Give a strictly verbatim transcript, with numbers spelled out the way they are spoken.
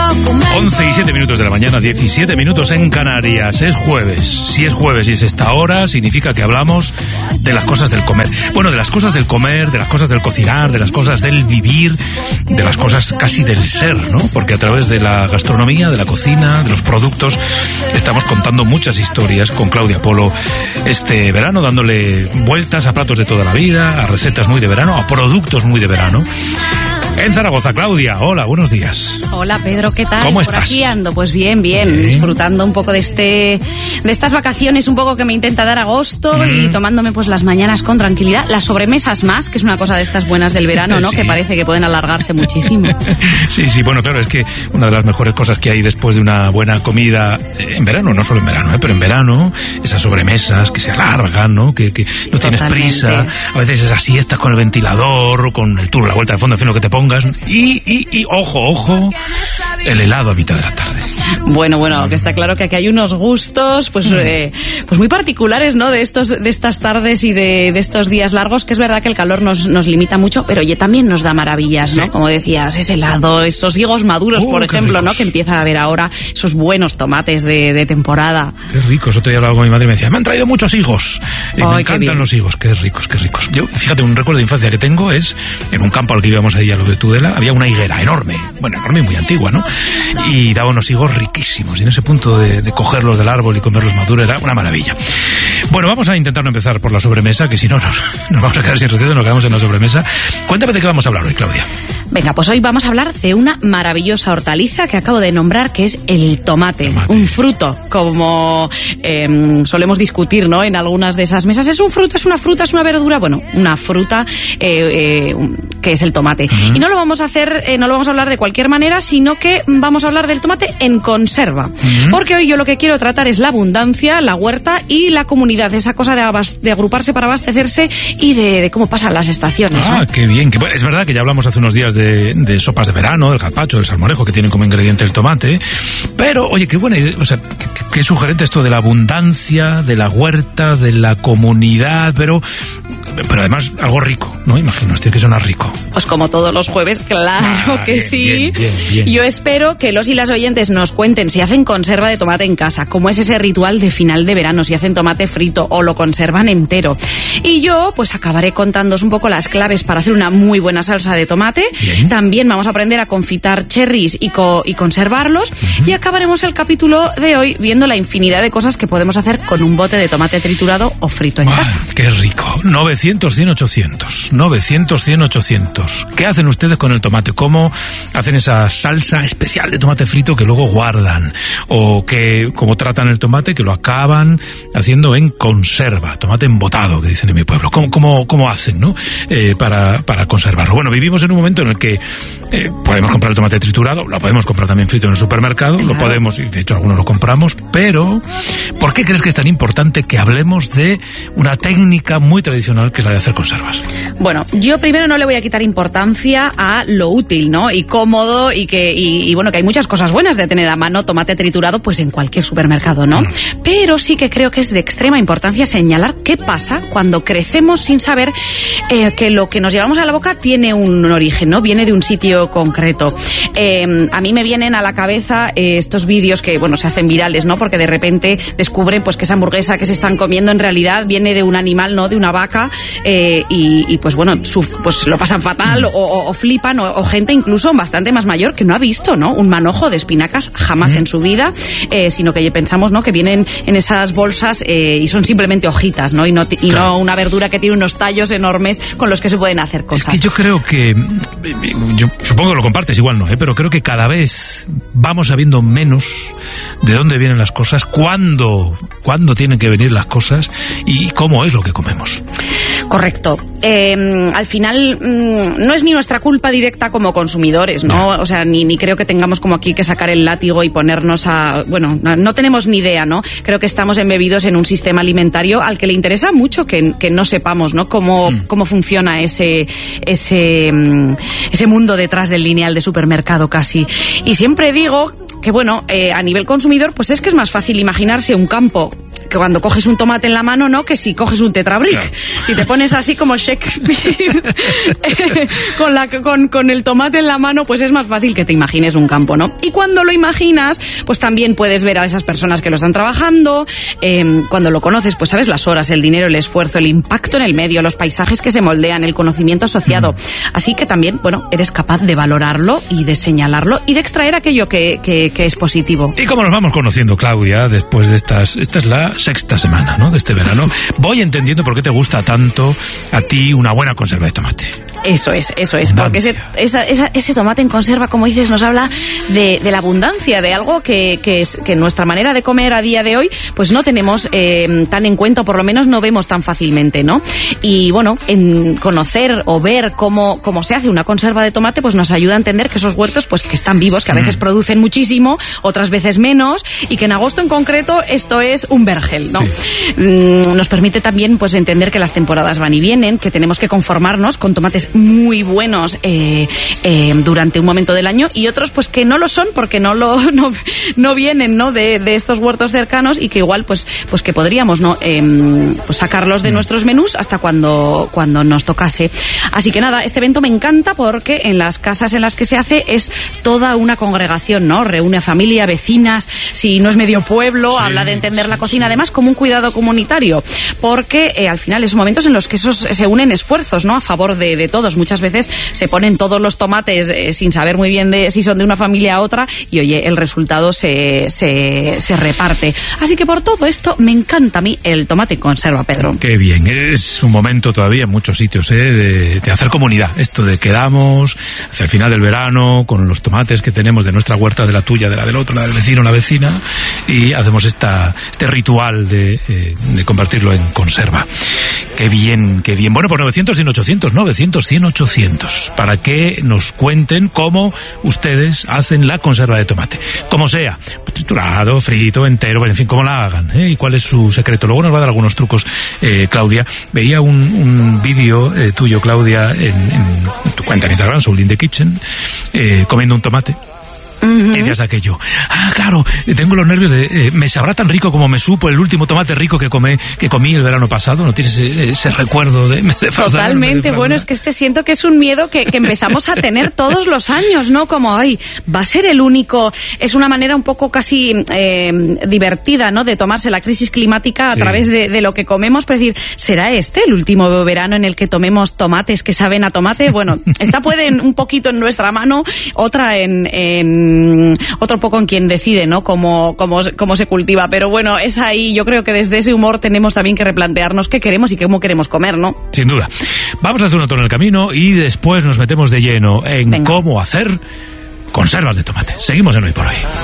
once y siete minutos de la mañana, diecisiete minutos en Canarias. Es jueves. Si es jueves y es esta hora, significa que hablamos de las cosas del comer. Bueno, de las cosas del comer, de las cosas del cocinar, de las cosas del vivir, de las cosas casi del ser, ¿no? Porque a través de la gastronomía, de la cocina, de los productos, estamos contando muchas historias con Claudia Polo este verano, dándole vueltas a platos de toda la vida, a recetas muy de verano, a productos muy de verano. En Zaragoza, Claudia, hola, buenos días. Hola, Pedro, ¿qué tal? ¿Cómo Por estás? aquí ando, pues bien, bien, bien, disfrutando un poco de este, de estas vacaciones un poco que me intenta dar agosto mm. y tomándome pues las mañanas con tranquilidad, las sobremesas más, que es una cosa de estas buenas del verano, ¿no? Sí. Que parece que pueden alargarse muchísimo. Sí, sí, bueno, claro, es que una de las mejores cosas que hay después de una buena comida, en verano, no solo en verano, ¿eh? Pero en verano, esas sobremesas que se alargan, ¿no? Que, que no tienes Totalmente. prisa, a veces esas siestas con el ventilador, o con el tour, la vuelta de fondo, en fin, lo que te pongas. Y, y, y, ojo, ojo, el helado a mitad de la tarde. Bueno, bueno, que está claro que aquí hay unos gustos, pues, eh, pues muy particulares, ¿no? De estos, de estas tardes y de, de estos días largos, que es verdad que el calor nos, nos limita mucho, pero oye, también nos da maravillas, ¿no? Sí. Como decías, ese helado, esos higos maduros, uh, por ejemplo, ¿no? Que empieza a haber ahora esos buenos tomates de, de temporada. Qué ricos. Otro día hablaba con mi madre y me decía, me han traído muchos higos. Y Ay, me encantan los higos, qué ricos, qué ricos. Yo, fíjate, un recuerdo de infancia que tengo es en un campo al que íbamos ahí a lo de Tudela, había una higuera enorme, bueno, enorme y muy antigua, ¿no? Y daba unos higos riquísimos, y en ese punto de, de cogerlos del árbol y comerlos maduros era una maravilla. Bueno, vamos a intentar no empezar por la sobremesa, que si no nos, nos vamos a quedar sin recetas, nos quedamos en la sobremesa. Cuéntame de qué vamos a hablar hoy, Claudia. Venga, pues hoy vamos a hablar de una maravillosa hortaliza que acabo de nombrar, que es el tomate, tomate. Un fruto, como eh, solemos discutir, ¿no? En algunas de esas mesas. ¿Es un fruto, es una fruta, es una verdura? Bueno, una fruta eh, eh, que es el tomate. Uh-huh. Y no lo vamos a hacer, eh, no lo vamos a hablar de cualquier manera, sino que vamos a hablar del tomate en conserva. Uh-huh. Porque hoy yo lo que quiero tratar es la abundancia, la huerta y la comunidad, esa cosa de, abast- de agruparse para abastecerse y de, de cómo pasan las estaciones. Ah, ¿no? Qué bien. Que, bueno, es verdad que ya hablamos hace unos días de De, de sopas de verano, del gazpacho, del salmorejo, que tienen como ingrediente el tomate. Pero, oye, qué buena idea, o sea, qué, qué sugerente esto de la abundancia, de la huerta, de la comunidad, pero pero además algo rico, ¿no? Imagino, tiene que sonar rico. Pues como todos los jueves, claro ah, que bien, sí. Bien, bien, bien. Yo espero que los y las oyentes nos cuenten si hacen conserva de tomate en casa, cómo es ese ritual de final de verano, si hacen tomate frito o lo conservan entero. Y yo, pues acabaré contándoos un poco las claves para hacer una muy buena salsa de tomate. Bien. También vamos a aprender a confitar cherries y, co- y conservarlos. Uh-huh. Y acabaremos el capítulo de hoy viendo la infinidad de cosas que podemos hacer con un bote de tomate triturado o frito en ah, casa. ¡Qué rico! novecientos, cien, ochocientos. novecientos, cien, ochocientos. ¿Qué hacen ustedes con el tomate? ¿Cómo hacen esa salsa especial de tomate frito que luego guardan? ¿O que, cómo tratan el tomate que lo acaban haciendo en conserva? Tomate embotado, que dicen en mi pueblo. ¿Cómo, cómo, cómo hacen, no? Eh, para, para conservarlo. Bueno, vivimos en un momento en el que eh, podemos comprar el tomate triturado, lo podemos comprar también frito en el supermercado, claro. Lo podemos, y de hecho algunos lo compramos, pero ¿por qué crees que es tan importante que hablemos de una técnica muy tradicional que es la de hacer conservas? Bueno, yo primero no le voy a quitar importancia a lo útil, ¿no? Y cómodo, y que y, y bueno, que hay muchas cosas buenas de tener a mano tomate triturado pues en cualquier supermercado, ¿no? Bueno. Pero sí que creo que es de extrema importancia señalar qué pasa cuando crecemos sin saber eh, que lo que nos llevamos a la boca tiene un origen, ¿no? Viene de un sitio concreto. Eh, a mí me vienen a la cabeza eh, estos vídeos que, bueno, se hacen virales, ¿no? Porque de repente descubren pues que esa hamburguesa que se están comiendo en realidad viene de un animal, ¿no? De una vaca, eh, y, y pues bueno, su, pues lo pasan fatal, o, o, o flipan, o, o gente incluso bastante más mayor que no ha visto, ¿no? Un manojo de espinacas jamás en su vida, eh, sino que pensamos, ¿no? Que vienen en esas bolsas eh, y son simplemente hojitas, ¿no? Y no, y no una verdura que tiene unos tallos enormes con los que se pueden hacer cosas. Es que yo creo que, yo supongo que lo compartes, igual no, ¿eh? Pero creo que cada vez vamos sabiendo menos de dónde vienen las cosas, cuándo, cuándo tienen que venir las cosas y cómo es lo que comemos. Correcto. Eh, al final mmm, no es ni nuestra culpa directa como consumidores, ¿no? O sea, ni, ni creo que tengamos como aquí que sacar el látigo y ponernos a... Bueno, no, no tenemos ni idea, ¿no? Creo que estamos embebidos en un sistema alimentario al que le interesa mucho que, que no sepamos, ¿no? Cómo, mm. cómo funciona ese, ese, ese mundo detrás del lineal de supermercado casi. Y siempre digo que, bueno, eh, a nivel consumidor, pues es que es más fácil imaginarse un campo cuando coges un tomate en la mano, ¿no? Que si coges un tetrabric. Claro. Y te pones así como Shakespeare con, la, con, con el tomate en la mano, pues es más fácil que te imagines un campo, ¿no? Y cuando lo imaginas, pues también puedes ver a esas personas que lo están trabajando. Eh, cuando lo conoces, pues sabes las horas, el dinero, el esfuerzo, el impacto en el medio, los paisajes que se moldean, el conocimiento asociado. Mm. Así que también, bueno, eres capaz de valorarlo y de señalarlo y de extraer aquello que, que, que es positivo. Y como nos vamos conociendo, Claudia, después de estas, esta es la sexta semana, ¿no?, de este verano, voy entendiendo por qué te gusta tanto a ti una buena conserva de tomate. Eso es, eso es, porque ese, esa, esa, ese tomate en conserva, como dices, nos habla de, de la abundancia, de algo que, que, es, que nuestra manera de comer a día de hoy, pues no tenemos eh, tan en cuenta, o por lo menos no vemos tan fácilmente, ¿no? Y bueno, en conocer o ver cómo, cómo se hace una conserva de tomate, pues nos ayuda a entender que esos huertos, pues que están vivos, que a veces producen muchísimo, otras veces menos, y que en agosto en concreto esto es un vergel, ¿no? Sí. Mm, nos permite también, pues, entender que las temporadas van y vienen, que tenemos que conformarnos con tomates muy buenos eh, eh, durante un momento del año, y otros pues que no lo son porque no lo no, no vienen, ¿no?, de, de estos huertos cercanos, y que igual pues pues que podríamos, ¿no?, eh, pues sacarlos de nuestros menús hasta cuando cuando nos tocase. Así que nada, este evento me encanta porque en las casas en las que se hace es toda una congregación, ¿no? Reúne a familia, vecinas, si no es medio pueblo, sí, habla de entender la cocina, sí, además como un cuidado comunitario, porque eh, al final es momentos en los que esos se unen esfuerzos, ¿no?, a favor de, de todos. Muchas veces se ponen todos los tomates eh, sin saber muy bien de si son de una familia a otra, y oye, el resultado se, se, se reparte. Así que por todo esto me encanta a mí el tomate en conserva, Pedro. Qué bien, es un momento todavía en muchos sitios, ¿eh?, de, de hacer comunidad. Esto de quedamos hacia el final del verano con los tomates que tenemos de nuestra huerta, de la tuya, de la del otro, la del vecino, la vecina, y hacemos esta, este ritual de, eh, de convertirlo en conserva. Qué bien, qué bien. Bueno, por novecientos, cien, ochocientos, novecientos, cien, ochocientos, para que nos cuenten cómo ustedes hacen la conserva de tomate. Como sea, triturado, frito, entero, en fin, cómo la hagan, ¿eh? Y cuál es su secreto. Luego nos va a dar algunos trucos, eh, Claudia. Veía un, un vídeo eh, tuyo, Claudia, en, en tu cuenta en Instagram, Soul in the Kitchen, eh, comiendo un tomate. Uh-huh. Y decías aquello, ah, claro, tengo los nervios de, eh, me sabrá tan rico como me supo el último tomate rico que comí, que comí el verano pasado. ¿No tienes ese, ese recuerdo de, de Totalmente, bueno, es que este siento que es un miedo que, que empezamos a tener todos los años, ¿no? Como, ay, va a ser el único, es una manera un poco casi eh, divertida, ¿no?, de tomarse la crisis climática a sí. través de, de lo que comemos, pero decir, ¿será este el último verano en el que tomemos tomates que saben a tomate? Bueno, esta puede un poquito en nuestra mano, otra en, en otro poco en quien decide, ¿no?, cómo, cómo, cómo se cultiva, pero bueno, es ahí, yo creo que desde ese humor tenemos también que replantearnos qué queremos y cómo queremos comer, ¿no? Sin duda. Vamos a hacer un alto en el camino y después nos metemos de lleno en Venga. cómo hacer conservas de tomate. Seguimos en Hoy por Hoy.